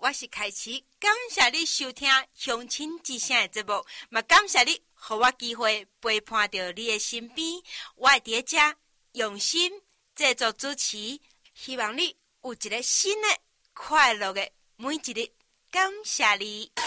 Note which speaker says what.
Speaker 1: 我是开启，感谢你收听乡亲之声的节目，嘛感谢你，给我机会陪伴到你的身边。我会在这用心制作主持，希望你有一个新的快乐的每一日。感谢你。